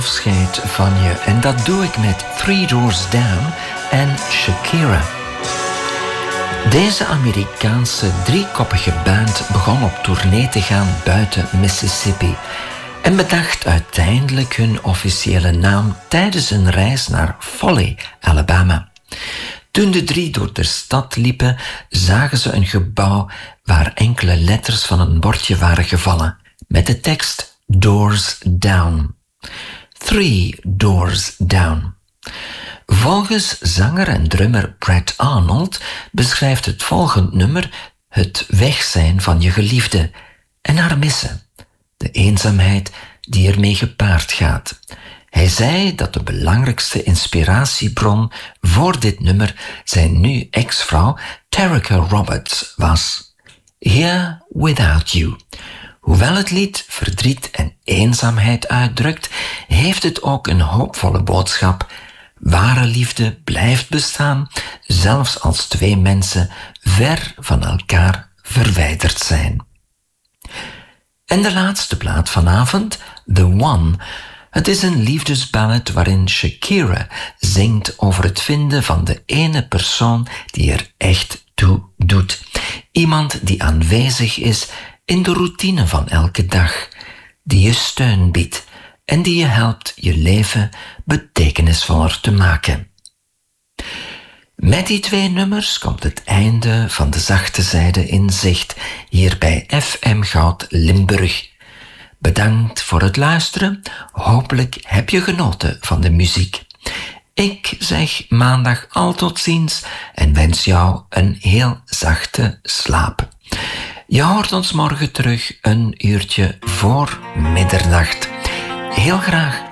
afscheid van je. En dat doe ik met Three Doors Down en Shakira. Deze Amerikaanse driekoppige band begon op tournee te gaan buiten Mississippi en bedacht uiteindelijk hun officiële naam tijdens een reis naar Foley, Alabama. Toen de drie door de stad liepen, zagen ze een gebouw waar enkele letters van een bordje waren gevallen, met de tekst Doors Down. Three Doors Down. Volgens zanger en drummer Brad Arnold beschrijft het volgende nummer het weg zijn van je geliefde en haar missen, de eenzaamheid die ermee gepaard gaat. Hij zei dat de belangrijkste inspiratiebron voor dit nummer zijn nu ex-vrouw Terica Roberts was. Here Without You. Hoewel het lied verdriet en eenzaamheid uitdrukt, heeft het ook een hoopvolle boodschap. Ware liefde blijft bestaan, zelfs als twee mensen ver van elkaar verwijderd zijn. En de laatste plaat vanavond, The One. Het is een liefdesballad waarin Shakira zingt over het vinden van de ene persoon die er echt toe doet. Iemand die aanwezig is in de routine van elke dag, die je steun biedt en die je helpt je leven betekenisvoller te maken. Met die twee nummers komt het einde van de zachte zijde in zicht, hier bij FM Goud Limburg. Bedankt voor het luisteren. Hopelijk heb je genoten van de muziek. Ik zeg maandag al tot ziens en wens jou een heel zachte slaap. Je hoort ons morgen terug een uurtje voor middernacht. Heel graag